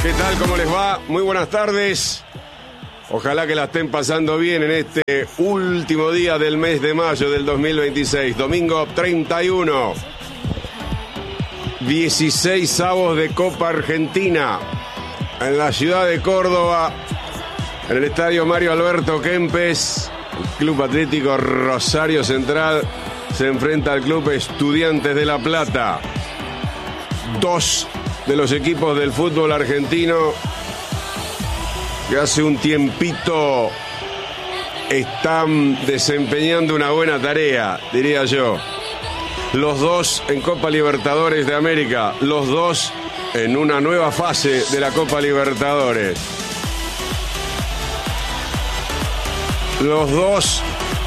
¿Qué tal? ¿Cómo les va? Muy buenas tardes. Ojalá que la estén pasando bien en este último día del mes de mayo del 2026. Domingo 31. 16avos de Copa Argentina. En la ciudad de Córdoba. En el estadio Mario Alberto Kempes. El Club Atlético Rosario Central se enfrenta al Club Estudiantes de La Plata. Dos de los equipos del fútbol argentino que hace un tiempito están desempeñando una buena tarea, diría yo. Los dos en Copa Libertadores de América, los dos en una nueva fase de la Copa Libertadores. Los dos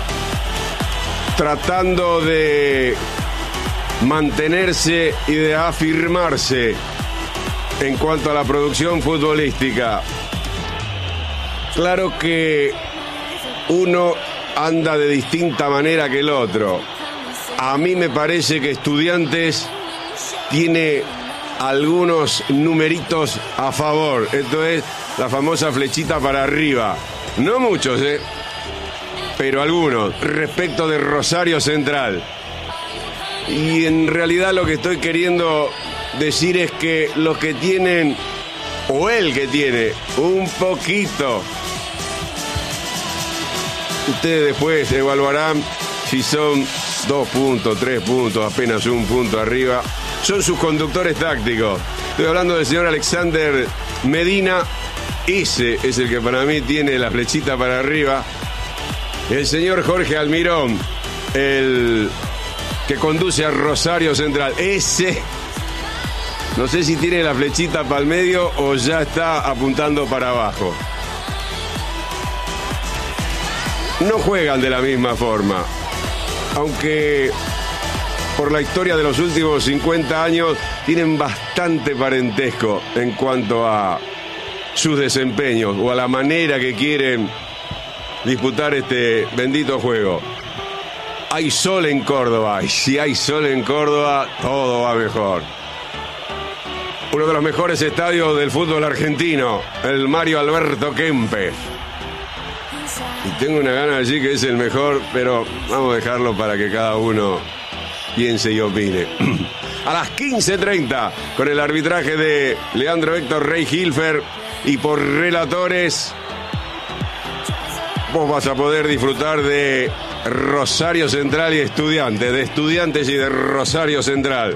tratando de mantenerse y de afirmarse en cuanto a la producción futbolística. Claro que uno anda de distinta manera que el otro. A mí me parece que Estudiantes tiene algunos numeritos a favor. Esto es la famosa flechita para arriba. No muchos, pero algunos, respecto de Rosario Central. Y en realidad lo que estoy queriendo decir es que los que tienen, o el que tiene, un poquito, ustedes después evaluarán si son 2 puntos, 3 puntos, apenas un punto arriba, son sus conductores tácticos. Estoy hablando del señor Alexander Medina. Ese es el que para mí tiene la flechita para arriba. El señor Jorge Almirón, el que conduce a Rosario Central, ese no sé si tiene la flechita para el medio o ya está apuntando para abajo. No juegan de la misma forma, aunque por la historia de los últimos 50 años tienen bastante parentesco en cuanto a sus desempeños o a la manera que quieren disputar este bendito juego. Hay sol en Córdoba, y si hay sol en Córdoba, todo va mejor. Uno de los mejores estadios del fútbol argentino, el Mario Alberto Kempes. Y tengo una gana allí que es el mejor, pero vamos a dejarlo para que cada uno piense y opine. A las 15:30, con el arbitraje de Leandro Héctor Rey Hilfer y por relatores, vos vas a poder disfrutar de Rosario Central y Estudiantes, de Estudiantes y de Rosario Central.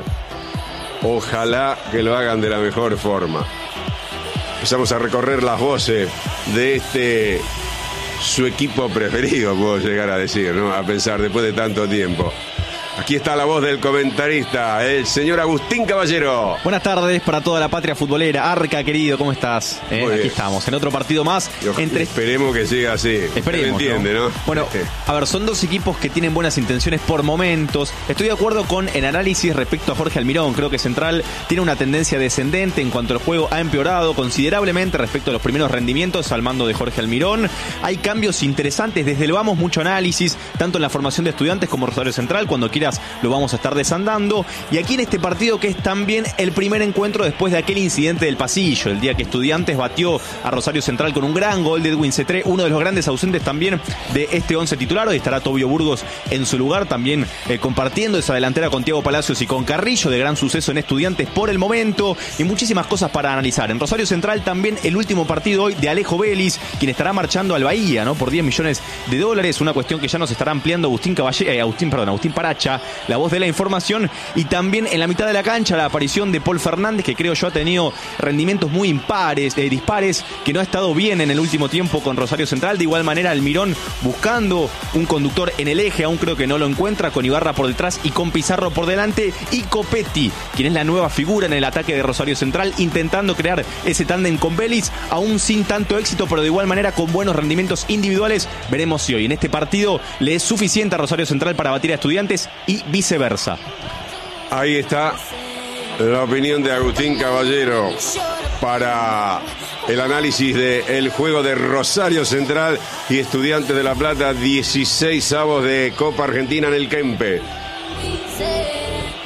Ojalá que lo hagan de la mejor forma. Empezamos a recorrer las voces de su equipo preferido, puedo llegar a decir, ¿no? A pensar, después de tanto tiempo. Aquí está la voz del comentarista, el señor Agustín Caballero. Buenas tardes para toda la patria futbolera. Arca, querido, ¿cómo estás? Aquí estamos, en otro partido más. Esperemos que siga así. Esperemos, ¿me entiende, no? Bueno, a ver, son dos equipos que tienen buenas intenciones por momentos. Estoy de acuerdo con el análisis respecto a Jorge Almirón. Creo que Central tiene una tendencia descendente en cuanto al juego ha empeorado considerablemente respecto a los primeros rendimientos al mando de Jorge Almirón. Hay cambios interesantes desde el vamos, mucho análisis, tanto en la formación de Estudiantes como Rosario Central. Cuando quieras lo vamos a estar desandando. Y aquí en este partido que es también el primer encuentro después de aquel incidente del pasillo, el día que Estudiantes batió a Rosario Central con un gran gol de Edwin Cetré, uno de los grandes ausentes también de este 11 titular. Hoy estará Tobio Burgos en su lugar, también compartiendo esa delantera con Thiago Palacios y con Carrillo, de gran suceso en Estudiantes por el momento, y muchísimas cosas para analizar. En Rosario Central también el último partido hoy de Alejo Vélez, quien estará marchando al Bahía, ¿no? Por $10 millones, una cuestión que ya nos estará ampliando Agustín Paracha, la voz de la información. Y también en la mitad de la cancha la aparición de Paul Fernández, que creo yo ha tenido rendimientos muy dispares, que no ha estado bien en el último tiempo con Rosario Central. De igual manera Almirón buscando un conductor en el eje, aún creo que no lo encuentra, con Ibarra por detrás y con Pizarro por delante, y Copetti, quien es la nueva figura en el ataque de Rosario Central, intentando crear ese tándem con Vélez, aún sin tanto éxito, pero de igual manera con buenos rendimientos individuales. Veremos si hoy en este partido le es suficiente a Rosario Central para batir a Estudiantes y viceversa. Ahí está la opinión de Agustín Caballero para el análisis del juego de Rosario Central y Estudiantes de La Plata, 16avos de Copa Argentina en el Kempes.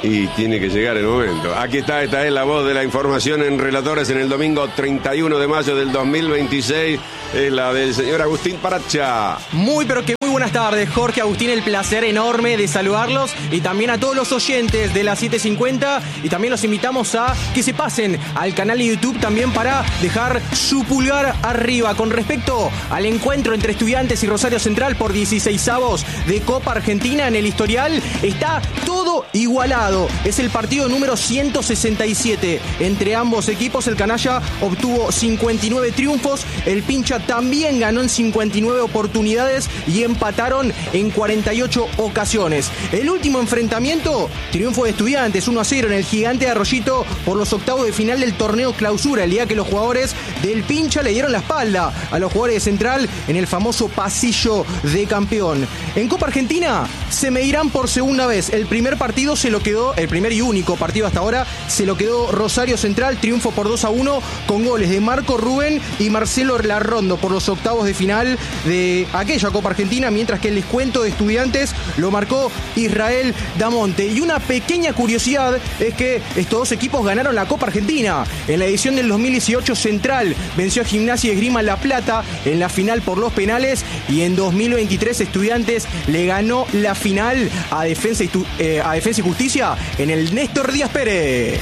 y tiene que llegar el momento. Aquí está, esta es la voz de la información en Relatores en el domingo 31 de mayo del 2026. Es la del señor Agustín Paracha. Muy buenas tardes, Jorge, Agustín, el placer enorme de saludarlos y también a todos los oyentes de la 750, y también los invitamos a que se pasen al canal de YouTube también para dejar su pulgar arriba. Con respecto al encuentro entre Estudiantes y Rosario Central por 16avos de Copa Argentina, en el historial está todo igualado. Es el partido número 167 entre ambos equipos. El canalla obtuvo 59 triunfos, el pincha también ganó en 59 oportunidades y empataron en 48 ocasiones. El último enfrentamiento, triunfo de Estudiantes 1-0 en el Gigante de Arroyito por los octavos de final del torneo Clausura, el día que los jugadores del pincha le dieron la espalda a los jugadores de Central en el famoso pasillo de campeón. En Copa Argentina se medirán por segunda vez. El primer partido se lo quedó, el primer y único partido hasta ahora, se lo quedó Rosario Central, triunfo por 2-1 con goles de Marco Rubén y Marcelo Larrondo por los octavos de final de aquella Copa Argentina, mientras que el descuento de Estudiantes lo marcó Israel Damonte. Y una pequeña curiosidad es que estos dos equipos ganaron la Copa Argentina. En la edición del 2018 Central venció a Gimnasia y Esgrima La Plata en la final por los penales, y en 2023 Estudiantes le ganó la final a Defensa y Justicia en el Néstor Díaz Pérez.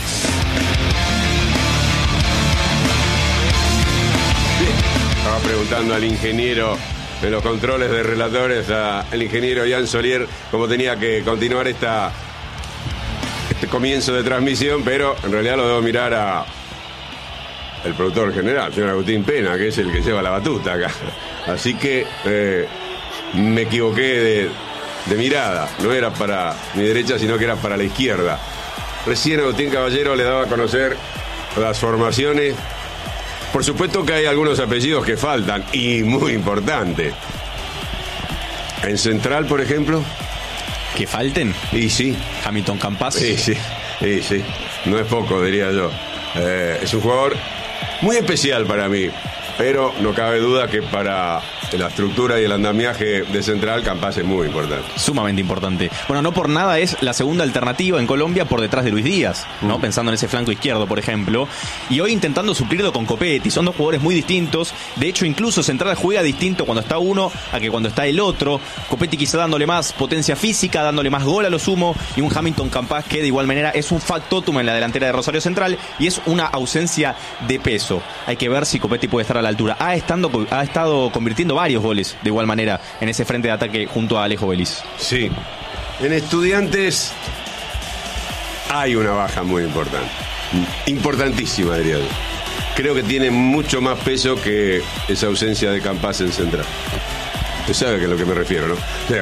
Estaba preguntando al ingeniero de los controles de Relatores, al ingeniero Ian Solier, cómo tenía que continuar este comienzo de transmisión, pero en realidad lo debo mirar a el productor general, señor Agustín Pena, que es el que lleva la batuta acá. Así que me equivoqué de mirada, no era para mi derecha, sino que era para la izquierda. Recién Agustín Caballero le daba a conocer las formaciones. Por supuesto que hay algunos apellidos que faltan, y muy importante. En Central, por ejemplo. ¿Que falten? Y sí. Hamilton Campas. Sí. No es poco, diría yo. Es un jugador muy especial para mí, pero no cabe duda que para la estructura y el andamiaje de Central, Campas es muy importante. Sumamente importante. Bueno, no por nada es la segunda alternativa en Colombia por detrás de Luis Díaz, ¿no? Pensando en ese flanco izquierdo, por ejemplo. Y hoy intentando suplirlo con Copetti. Son dos jugadores muy distintos. De hecho, incluso Central juega distinto cuando está uno a que cuando está el otro. Copetti quizá dándole más potencia física, dándole más gol a lo sumo. Y un Hamilton Campas que de igual manera es un factotum en la delantera de Rosario Central y es una ausencia de peso. Hay que ver si Copetti puede estar a la altura. Ha estado convirtiendo varios goles de igual manera en ese frente de ataque junto a Alejo Vélez. Sí. En Estudiantes hay una baja muy importante. Importantísima, diría yo. Creo que tiene mucho más peso que esa ausencia de Campas en Central. Usted sabe a lo que me refiero, ¿no?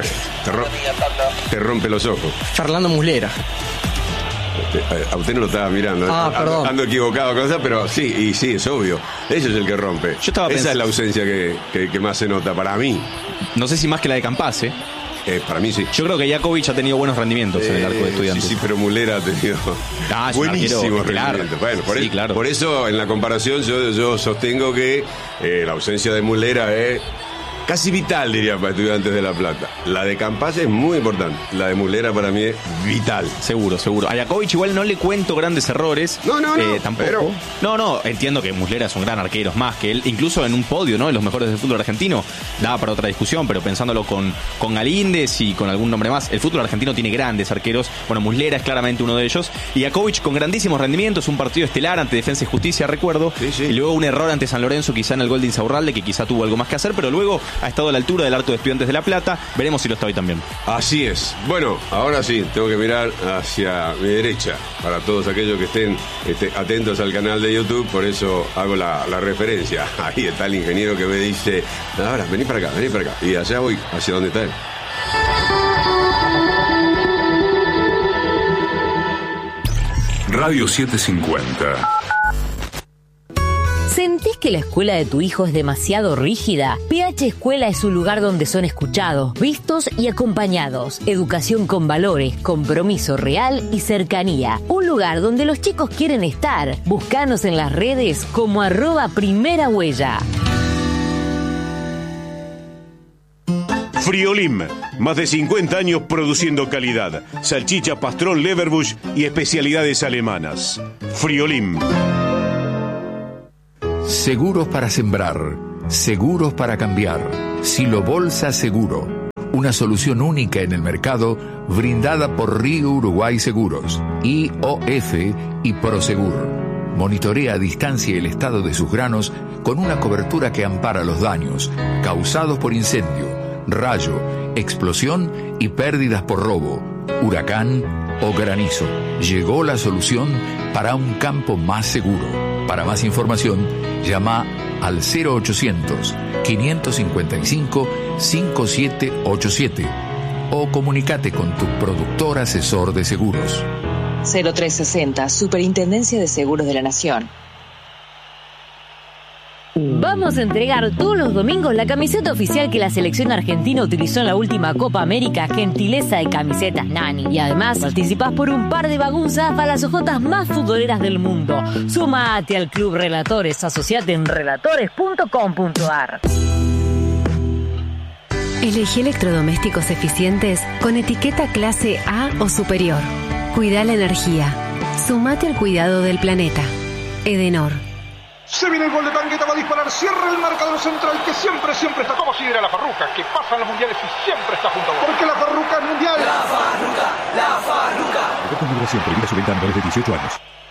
Te rompe los ojos. Fernando Muslera. A usted no lo estaba mirando. Perdón. Ando equivocado con eso, pero sí, es obvio. Ese es el que rompe. Esa es la ausencia que más se nota para mí. No sé si más que la de Campas, para mí sí. Yo creo que Jakovic ha tenido buenos rendimientos en el arco de Estudiantes. Sí, pero Muslera ha tenido buenísimos rendimientos. Bueno, claro. Por eso en la comparación yo sostengo que la ausencia de Muslera es casi vital, diría, para Estudiantes de La Plata. La de Campas es muy importante. La de Muslera para mí es vital. Seguro. A Jakovic igual no le cuento grandes errores. No. Tampoco. Pero... No, entiendo que Muslera es un gran arquero, es más que él, incluso en un podio, ¿no? De los mejores del fútbol argentino, daba para otra discusión, pero pensándolo con Galíndez y con algún nombre más, el fútbol argentino tiene grandes arqueros. Bueno, Muslera es claramente uno de ellos. Y Jakovic con grandísimos rendimientos, un partido estelar ante Defensa y Justicia, recuerdo. Sí. Y luego un error ante San Lorenzo, quizá en el gol de Insaurralde, que quizá tuvo algo más que hacer, pero luego ha estado a la altura del arco de Estudiantes de La Plata. Veremos si lo está hoy también. Así es. Bueno, ahora sí, tengo que mirar hacia mi derecha para todos aquellos que estén atentos al canal de YouTube, por eso hago la referencia. Ahí está el ingeniero que me dice, ahora, vení para acá. Y allá voy, hacia donde está él. Radio 750. ¿Sentís que la escuela de tu hijo es demasiado rígida? PH Escuela es un lugar donde son escuchados, vistos y acompañados. Educación con valores, compromiso real y cercanía. Un lugar donde los chicos quieren estar. Búscanos en las redes como @primerahuella. Friolim, más de 50 años produciendo calidad, salchicha, pastrón, leverbush y especialidades alemanas. Friolim. Seguros para sembrar, seguros para cambiar. Silo Bolsa Seguro, una solución única en el mercado brindada por Río Uruguay Seguros, IOF y Prosegur. Monitorea a distancia el estado de sus granos con una cobertura que ampara los daños causados por incendio, rayo, explosión y pérdidas por robo, huracán o granizo. Llegó la solución para un campo más seguro. Para más información, llama al 0800-555-5787 o comunícate con tu productor asesor de seguros. 0360, Superintendencia de Seguros de la Nación. Vamos a entregar todos los domingos la camiseta oficial que la selección argentina utilizó en la última Copa América, gentileza de Camisetas Nani. Y además participás por un par de bagunzas para las ojotas más futboleras del mundo. Sumate al Club Relatores, asociate en relatores.com.ar. Elegí electrodomésticos eficientes con etiqueta clase A o superior. Cuida la energía. Sumate al cuidado del planeta. Edenor. Se viene el gol de Tangueta, va a disparar, cierra el marcador central que siempre está como si era la Farruca, que pasan los mundiales y siempre está junto a vos. Porque la Farruca es mundial. La Farruca. Efectos migración, prohibida su venta a menores de 18 años.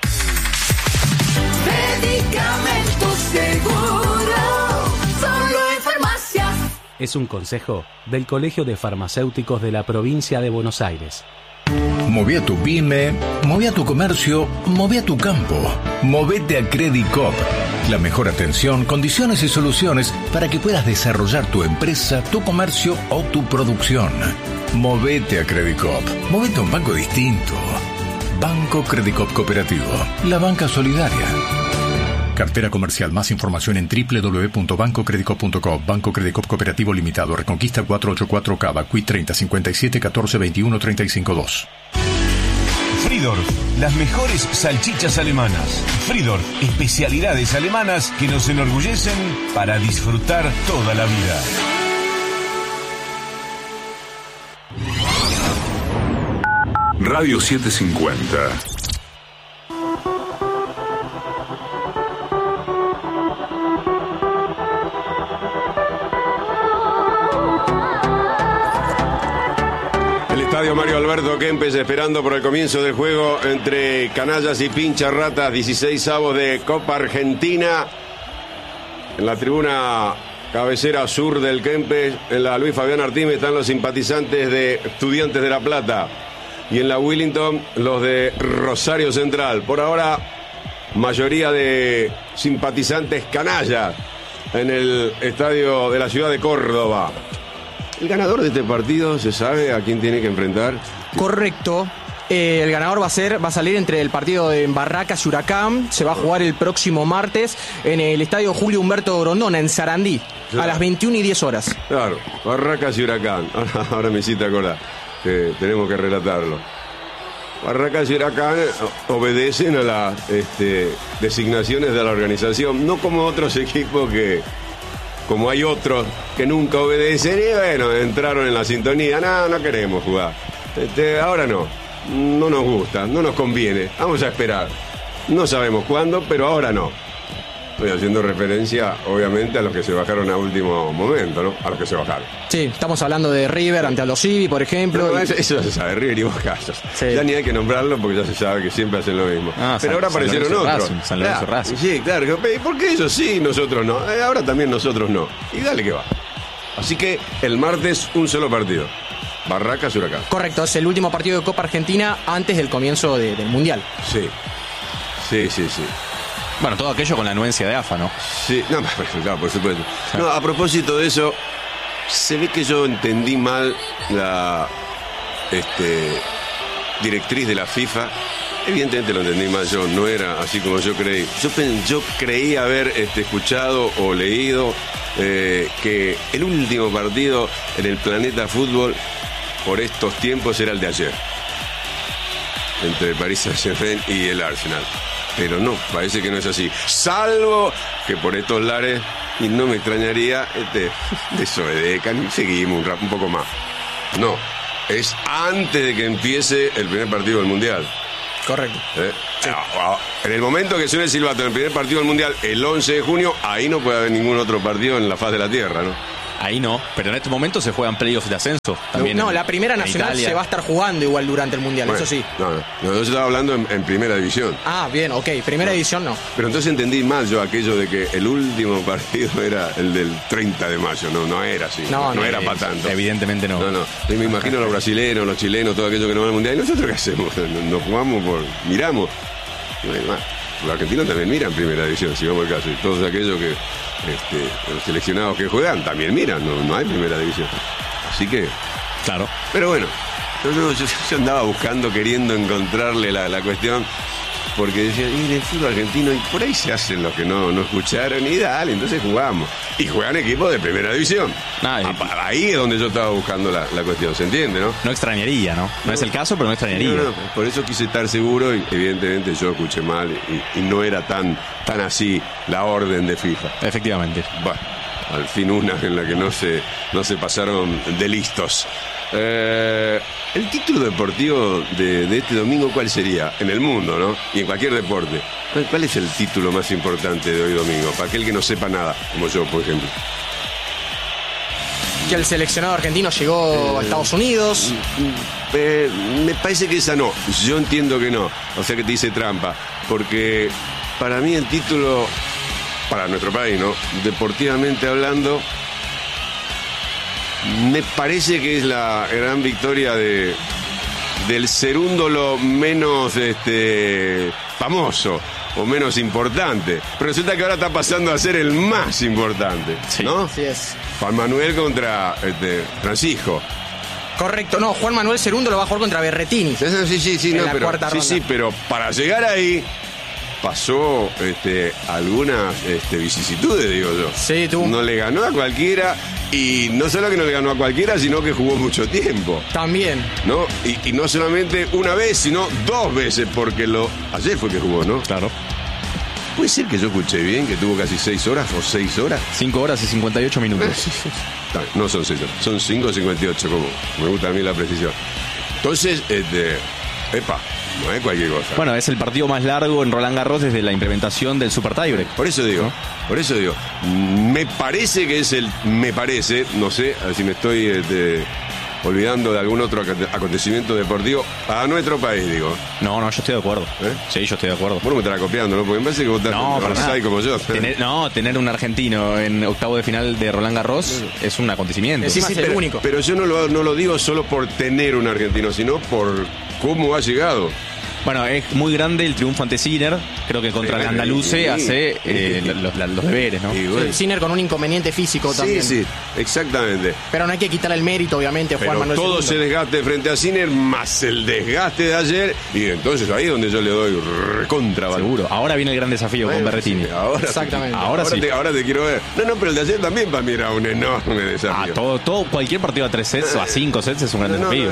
Medicamentos Seguro, solo en farmacias. Es un consejo del Colegio de Farmacéuticos de la Provincia de Buenos Aires. Moví a tu pyme, moví a tu comercio, moví a tu campo. Movete a Credit Coop. La mejor atención, condiciones y soluciones para que puedas desarrollar tu empresa, tu comercio o tu producción. Movete a Credit Coop. Movete a un banco distinto. Banco Credit Coop Cooperativo. La banca solidaria. Cartera comercial. Más información en www.bancocreditcoop.com. Banco Credit Coop Cooperativo Limitado. Reconquista 484 Cava. Qui 30 57 14 21 35 2. Fridor, las mejores salchichas alemanas. Fridor, especialidades alemanas que nos enorgullecen para disfrutar toda la vida. Radio 750. Estadio Mario Alberto Kempes esperando por el comienzo del juego entre Canallas y Pincharratas, 16avos de Copa Argentina. En la tribuna cabecera sur del Kempes, en la Luis Fabián Artime, están los simpatizantes de Estudiantes de La Plata. Y en la Willington, los de Rosario Central. Por ahora, mayoría de simpatizantes canallas en el estadio de la ciudad de Córdoba. ¿El ganador de este partido se sabe a quién tiene que enfrentar? Correcto. El ganador va a salir entre el partido de Barracas y Huracán. Se va a jugar el próximo martes en el estadio Julio Humberto Grondona, en Sarandí, claro, a las 21:10. Claro, Barracas y Huracán. Ahora me hiciste acordar que tenemos que relatarlo. Barracas y Huracán obedecen a las designaciones de la organización, no como otros equipos que, como hay otros que nunca obedecen, y bueno, entraron en la sintonía. No queremos jugar. Ahora no nos gusta, no nos conviene. Vamos a esperar. No sabemos cuándo, pero ahora no. Estoy haciendo referencia, obviamente, a los que se bajaron a último momento, ¿no? A los que se bajaron. Sí, estamos hablando de River ante Aldo Civi, por ejemplo. No, eso se sabe, River y Boca. Sí. Ya ni hay que nombrarlo porque ya se sabe que siempre hacen lo mismo. Pero ahora aparecieron otros. San Lorenzo Racing. Sí, claro. ¿Por qué ellos sí, nosotros no? Ahora también nosotros no. Y dale que va. Así que el martes un solo partido. Barracas y Huracán. Correcto, es el último partido de Copa Argentina antes del comienzo del Mundial. Sí. Bueno, todo aquello con la anuencia de AFA, ¿no? Sí, no, claro, por supuesto. No, a propósito de eso, se ve que yo entendí mal la directriz de la FIFA. Evidentemente lo entendí mal, yo no era así como yo creí. Yo creí haber escuchado o leído que el último partido en el Planeta Fútbol por estos tiempos era el de ayer, entre el Paris Saint-Germain y el Arsenal. Pero no, parece que no es así. Salvo que por estos lares y no me extrañaría eso de Decan, seguimos un poco más. No, es antes de que empiece el primer partido del Mundial. Correcto. Sí. En el momento que suene el silbato en el primer partido del Mundial, el 11 de junio, ahí no puede haber ningún otro partido en la faz de la Tierra, ¿no? Ahí no, pero en este momento se juegan playoffs de ascenso. También no, la primera nacional se va a estar jugando igual durante el Mundial, bueno, eso sí. No, yo estaba hablando en primera división. Ah, bien, ok, primera división no. Pero entonces entendí mal yo aquello de que el último partido era el del 30 de mayo, no era así, no era para tanto. Evidentemente no. No, me imagino los brasileños, los chilenos, todo aquello que no van al Mundial. ¿Y nosotros qué hacemos? Nos jugamos miramos. Los argentinos también miran primera división, si vamos al caso, y todos aquellos que los seleccionados que juegan también miran, no hay primera división. Así que, claro. Pero bueno, yo andaba buscando, queriendo encontrarle la cuestión, porque decía, en el fútbol argentino, y por ahí se hacen los que no escucharon, y dale, entonces jugamos. Y juegan equipos de primera división. Ahí es donde yo estaba buscando la cuestión, ¿se entiende, no? No extrañaría, ¿no? No es el caso, pero no extrañaría. No, por eso quise estar seguro, y evidentemente yo escuché mal, y no era tan así la orden de FIFA. Efectivamente. Bueno, al fin una en la que no se pasaron de listos. El título deportivo de este domingo, ¿cuál sería? En el mundo, ¿no? Y en cualquier deporte. ¿Cuál es el título más importante de hoy domingo? Para aquel que no sepa nada, como yo, por ejemplo. Que el seleccionado argentino llegó a Estados Unidos. Me parece que esa no. Yo entiendo que no. O sea que te hice trampa. Porque para mí el título, para nuestro país, ¿no? Deportivamente hablando, me parece que es la gran victoria del segundo lo menos famoso o menos importante. Pero resulta que ahora está pasando a ser el más importante, ¿no? Así es. Juan Manuel contra Francisco. Correcto, no, Juan Manuel Cerundo lo va a jugar contra Berretini. Sí, en la cuarta ronda. Sí, pero para llegar ahí pasó algunas vicisitudes, digo yo. Sí, tú. No le ganó a cualquiera, y no solo que no le ganó a cualquiera, sino que jugó mucho tiempo. También. ¿No? Y no solamente una vez, sino 2 veces, porque ayer fue que jugó, ¿no? Claro. ¿Puede ser que yo escuché bien que tuvo casi 6 horas o 6 horas? 5 horas y 58 minutos. No son 6 horas, son 5:58, como me gusta a mí la precisión. Entonces, no es cualquier cosa. Bueno, es el partido más largo en Roland Garros desde la implementación del Super Tiebreak. Por eso digo, me parece que es no sé, a ver si me estoy olvidando de algún otro acontecimiento deportivo a nuestro país, digo. No, yo estoy de acuerdo. Sí, yo estoy de acuerdo. Vos no me estarás copiando, ¿no? Porque me parece que vos estás como yo. Tener un argentino en octavo de final de Roland Garros es un acontecimiento. Sí, pero, el único. Pero yo no lo digo solo por tener un argentino, sino por cómo ha llegado. Bueno, es muy grande el triunfo ante Sinner. Creo que contra el Andaluce hace los deberes, ¿no? Sí, Sinner con un inconveniente físico también. Sí, exactamente. Pero no hay que quitarle el mérito, obviamente, a Juan Manuel. Todo ese desgaste frente a Sinner, más el desgaste de ayer. Y entonces ahí es donde yo le doy recontra valor. Seguro. Ahora viene el gran desafío con Berretini. Sí, exactamente. Ahora te quiero ver. No, pero el de ayer también para mí era un enorme desafío. Cualquier partido a 3 sets o a 5 sets es un gran desafío.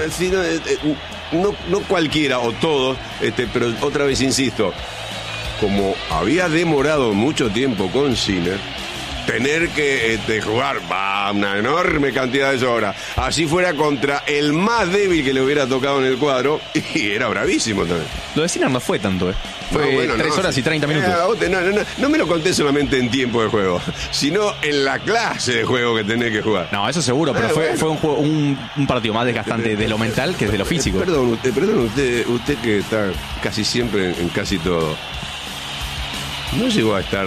No cualquiera o todos, pero otra vez insisto, como había demorado mucho tiempo con Sinner, tener que jugar una enorme cantidad de horas, así fuera contra el más débil que le hubiera tocado en el cuadro, y era bravísimo también. Lo de Sinner no fue tanto, Fue 3 horas y 30 minutos. No me lo conté solamente en tiempo de juego, sino en la clase de juego que tenés que jugar. No, eso seguro, pero fue un juego, un partido más desgastante de lo mental que de lo físico. Perdón, usted que está casi siempre en casi todo, ¿no llegó a estar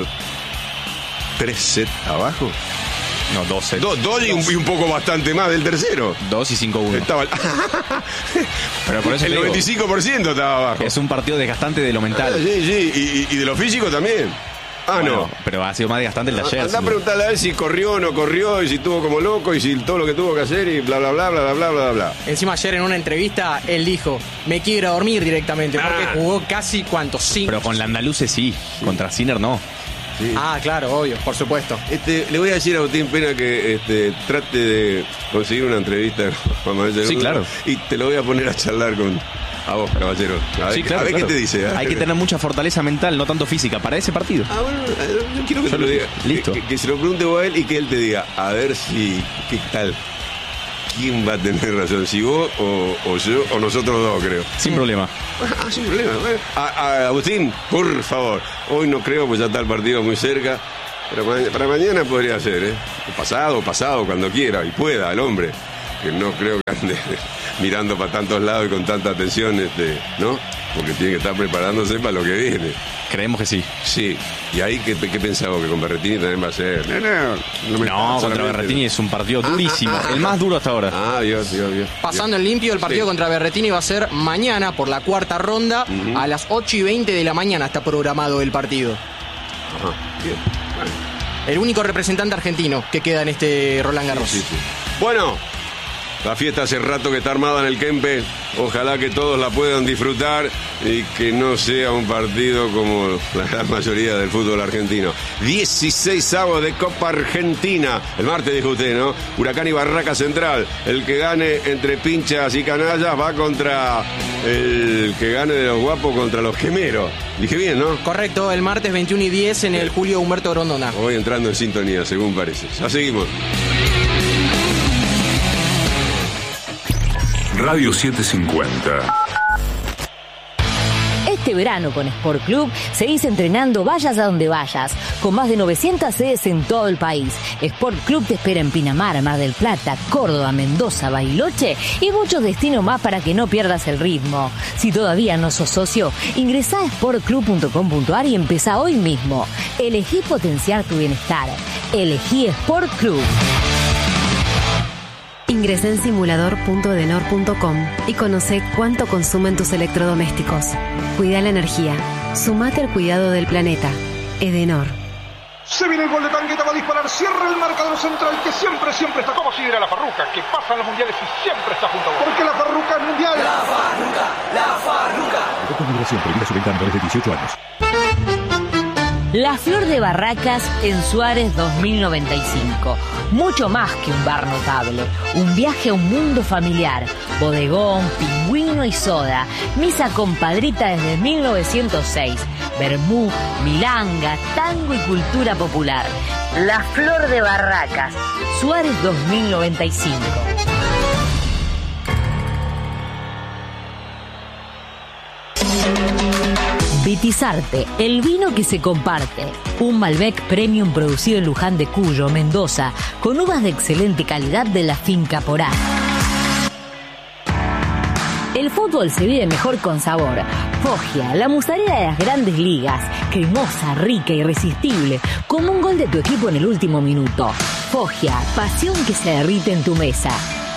3 sets abajo? No, 2 sets. 2 y un poco bastante más del tercero. 2 y 5-1. Estaba pero por eso el 95% estaba abajo. Es un partido desgastante de lo mental. Sí, y de lo físico también. No. Pero ha sido más desgastante el de ayer. Andá a preguntarle a ver si corrió o no corrió, y si estuvo como loco, y si todo lo que tuvo que hacer, y bla, bla, bla, bla, bla, bla, bla. Encima ayer en una entrevista, él dijo, me quiero ir a dormir directamente, porque jugó casi, ¿cuántos? 5. Pero con la Andaluce sí, contra Sinner no. Sí. Claro, obvio, por supuesto. Le voy a decir a Agustín Pena que trate de conseguir una entrevista con Juan Manuel Cerundo. Sí, claro. Y te lo voy a poner a charlar A vos, caballero. Sí, claro, a ver claro. qué te dice. Hay que tener mucha fortaleza mental, no tanto física, para ese partido. Bueno, yo quiero que te lo diga. Listo. Que se lo pregunte vos a él y que él te diga, a ver si, ¿qué tal? ¿Quién va a tener razón? ¿Si vos o yo o nosotros dos, creo? Sin problema. Sin problema. Agustín, por favor. Hoy no creo, pues ya está el partido muy cerca. Pero para mañana podría ser, ¿eh? Pasado, cuando quiera y pueda, el hombre. Que no creo que ande mirando para tantos lados y con tanta atención, ¿no? Porque tiene que estar preparándose para lo que viene. Creemos que sí. Sí. ¿Y ahí qué pensaba? ¿Que con Berretini también va a ser? No, contra Berretini es un partido durísimo. El más duro hasta ahora. Dios. Pasando en limpio, el partido contra Berretini va a ser mañana por la cuarta ronda. A las 8:20 de la mañana está programado el partido. Ajá, bien. Bueno. El único representante argentino que queda en este Roland Garros. Sí. Bueno, la fiesta hace rato que está armada en el Kempe. Ojalá que todos la puedan disfrutar y que no sea un partido como la gran mayoría del fútbol argentino. 16avos de Copa Argentina. El martes dijo usted, ¿no? Huracán y Barraca Central. El que gane entre pinchas y canallas va contra el que gane de los guapos contra los gemeros. Dije bien, ¿no? Correcto, el martes 21:10 en el Julio Humberto Grondona. Voy entrando en sintonía, según parece. Ya seguimos. Radio 750. Este verano con Sport Club seguís entrenando vayas a donde vayas, con más de 900 sedes en todo el país. Sport Club te espera en Pinamar, Mar del Plata, Córdoba, Mendoza, Bariloche y muchos destinos más para que no pierdas el ritmo. Si todavía no sos socio, ingresá a sportclub.com.ar y empezá hoy mismo. Elegí potenciar tu bienestar. Elegí Sport Club. Ingresá en simulador.edenor.com y conoce cuánto consumen tus electrodomésticos. Cuida la energía. Sumate al cuidado del planeta. Edenor. Se viene el gol de Tangueta, va a disparar, cierra el marcador central que siempre está como si era la Farruca, que pasa en los mundiales y siempre está junto a vos. Porque la Farruca es mundial. La Farruca. Migración prohibida su venta a menores de 18 años. La Flor de Barracas en Suárez 2095. Mucho más que un bar notable. Un viaje a un mundo familiar. Bodegón, pingüino y soda. Misa compadrita desde 1906. Vermú, milanga, tango y cultura popular. La Flor de Barracas. Suárez 2095. Vitizarte, el vino que se comparte. Un Malbec Premium producido en Luján de Cuyo, Mendoza, con uvas de excelente calidad de la finca Porá. El fútbol se vive mejor con sabor. Foggia, la mozzarella de las grandes ligas. Cremosa, rica, irresistible. Como un gol de tu equipo en el último minuto. Foggia, pasión que se derrite en tu mesa.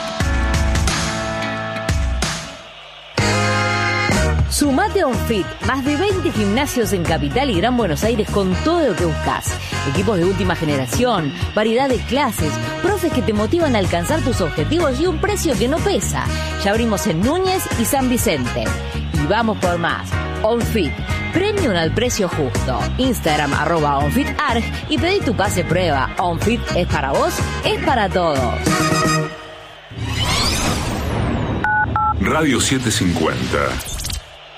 Sumate a OnFit, más de 20 gimnasios en Capital y Gran Buenos Aires con todo lo que buscas. Equipos de última generación, variedad de clases, profes que te motivan a alcanzar tus objetivos y un precio que no pesa. Ya abrimos en Núñez y San Vicente. Y vamos por más. OnFit, premium al precio justo. Instagram @OnFitArg y pedí tu pase prueba. OnFit es para vos, es para todos. Radio 750.